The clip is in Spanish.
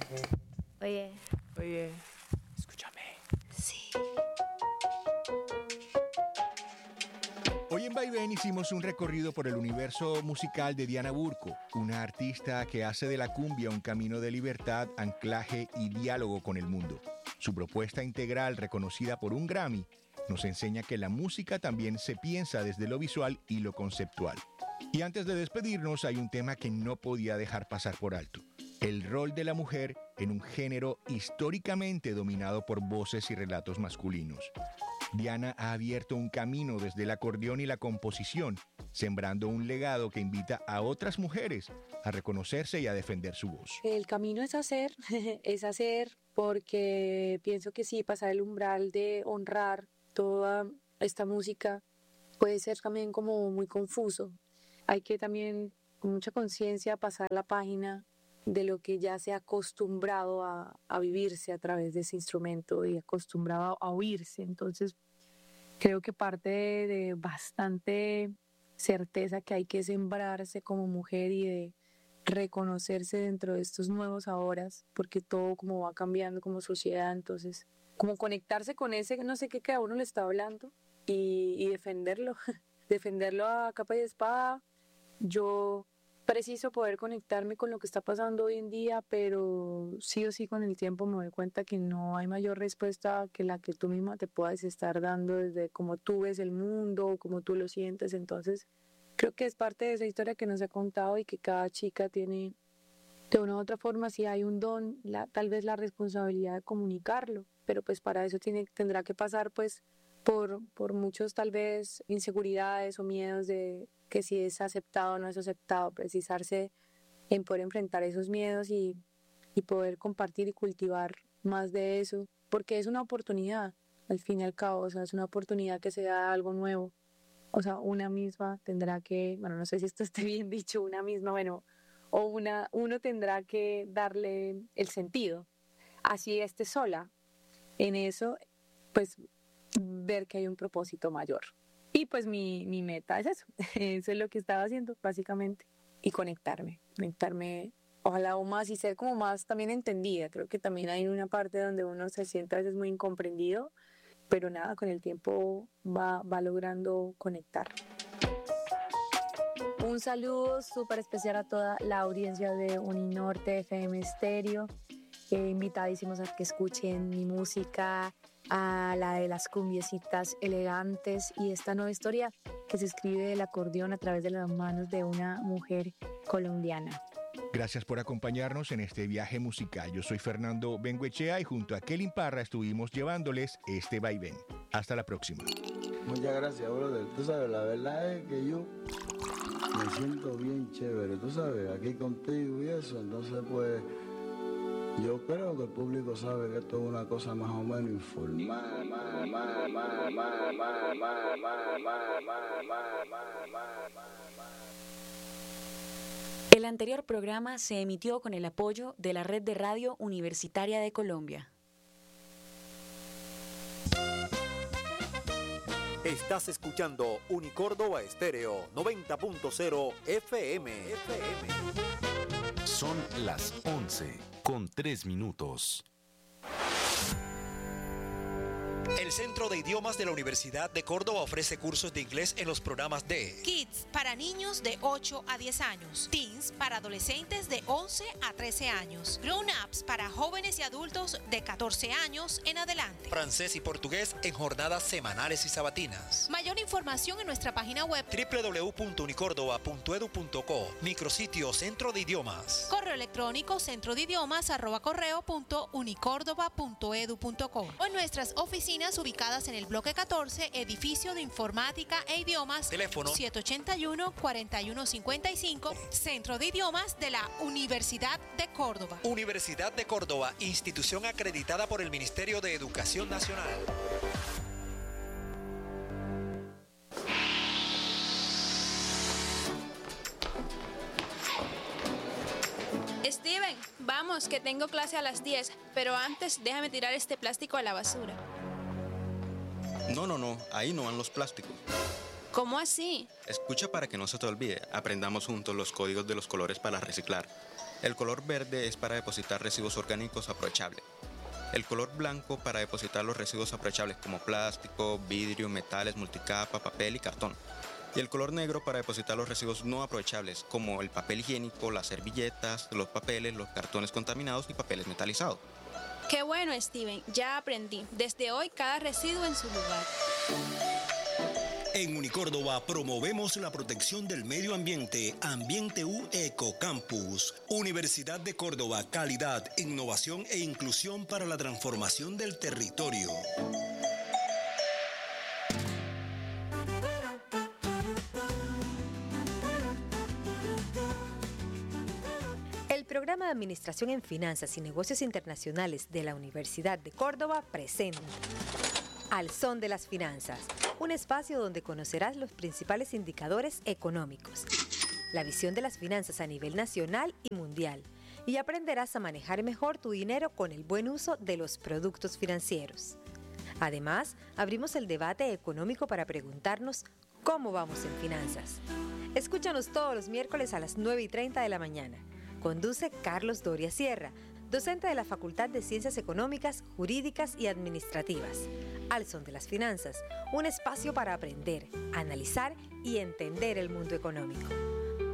Oye. Oye, escúchame. Sí. Hoy en Vaivén hicimos un recorrido por el universo musical de Diana Burco, una artista que hace de la cumbia un camino de libertad, anclaje y diálogo con el mundo. Su propuesta integral, reconocida por un Grammy, nos enseña que la música también se piensa desde lo visual y lo conceptual. Y antes de despedirnos, hay un tema que no podía dejar pasar por alto: el rol de la mujer en un género históricamente dominado por voces y relatos masculinos. Diana ha abierto un camino desde el acordeón y la composición, sembrando un legado que invita a otras mujeres a reconocerse y a defender su voz. El camino es hacer, es hacer porque pienso que sí, pasar el umbral de honrar toda esta música puede ser también como muy confuso. Hay que también con mucha conciencia pasar la página de lo que ya se ha acostumbrado a vivirse a través de ese instrumento y acostumbrado a oírse. Entonces, creo que parte de bastante certeza que hay que sembrarse como mujer y de reconocerse dentro de estos nuevos ahoras, porque todo como va cambiando como sociedad, entonces, como conectarse con ese no sé qué que a uno le está hablando y defenderlo, defenderlo a capa y espada. Yo preciso poder conectarme con lo que está pasando hoy en día, pero sí o sí con el tiempo me doy cuenta que no hay mayor respuesta que la que tú misma te puedas estar dando desde cómo tú ves el mundo, cómo tú lo sientes. Entonces, creo que es parte de esa historia que nos ha contado y que cada chica tiene de una u otra forma, si hay un don, tal vez la responsabilidad de comunicarlo, pero pues para eso tendrá que pasar pues por muchos tal vez inseguridades o miedos de que si es aceptado o no es aceptado, precisarse en poder enfrentar esos miedos y poder compartir y cultivar más de eso, porque es una oportunidad, al fin y al cabo, o sea, es una oportunidad que se da algo nuevo. O sea, una misma tendrá que, bueno, no sé si esto esté bien dicho, una misma, bueno, uno tendrá que darle el sentido, así esté sola. En eso, pues, ver que hay un propósito mayor. Y pues mi meta es eso, eso es lo que estaba haciendo, básicamente, y conectarme, ojalá aún más y ser como más también entendida. Creo que también hay una parte donde uno se siente a veces muy incomprendido, pero nada, con el tiempo va logrando conectar. Un saludo súper especial a toda la audiencia de Uninorte FM Estéreo. Invitadísimos a que escuchen mi música, a la de las cumbiecitas elegantes y esta nueva historia que se escribe del acordeón a través de las manos de una mujer colombiana. Gracias por acompañarnos en este viaje musical. Yo soy Fernando Bengoechea y junto a Kelly Parra estuvimos llevándoles este vaivén. Hasta la próxima. Muchas gracias, brother. Tú sabes, la verdad es que yo me siento bien chévere, tú sabes, aquí contigo y eso. Entonces, pues, yo creo que el público sabe que esto es una cosa más o menos informal. El anterior programa se emitió con el apoyo de la Red de Radio Universitaria de Colombia. Estás escuchando Unicórdoba Estéreo 90.0 FM. Son las 11:03. El Centro de Idiomas de la Universidad de Córdoba ofrece cursos de inglés en los programas de Kids para niños de 8 a 10 años, Teens para adolescentes de 11 a 13 años, Grown Ups para jóvenes y adultos de 14 años en adelante, francés y portugués en jornadas semanales y sabatinas. Mayor información en nuestra página web www.unicordoba.edu.co, micrositio Centro de Idiomas. Correo electrónico centrodeidiomas@correo.unicordoba.edu.co o en nuestras oficinas ubicadas en el bloque 14, edificio de informática e idiomas, teléfono 781-4155, Centro de Idiomas de la Universidad de Córdoba. Universidad de Córdoba, institución acreditada por el Ministerio de Educación Nacional. Steven, vamos, que tengo clase a las 10, pero antes déjame tirar este plástico a la basura. No, ahí no van los plásticos. ¿Cómo así? Escucha para que no se te olvide. Aprendamos juntos los códigos de los colores para reciclar. El color verde es para depositar residuos orgánicos aprovechables. El color blanco para depositar los residuos aprovechables como plástico, vidrio, metales, multicapa, papel y cartón. Y el color negro para depositar los residuos no aprovechables como el papel higiénico, las servilletas, los papeles, los cartones contaminados y papeles metalizados. Qué bueno, Steven, ya aprendí. Desde hoy cada residuo en su lugar. En Unicórdoba promovemos la protección del medio ambiente. Ambiente U Ecocampus. Universidad de Córdoba, calidad, innovación e inclusión para la transformación del territorio. El programa de Administración en Finanzas y Negocios Internacionales de la Universidad de Córdoba presenta Al Son de las Finanzas, un espacio donde conocerás los principales indicadores económicos, la visión de las finanzas a nivel nacional y mundial, y aprenderás a manejar mejor tu dinero con el buen uso de los productos financieros. Además, abrimos el debate económico para preguntarnos cómo vamos en finanzas. Escúchanos todos los miércoles a las 9:30 de la mañana. Conduce Carlos Doria Sierra, docente de la Facultad de Ciencias Económicas, Jurídicas y Administrativas. Al Son de las Finanzas, un espacio para aprender, analizar y entender el mundo económico.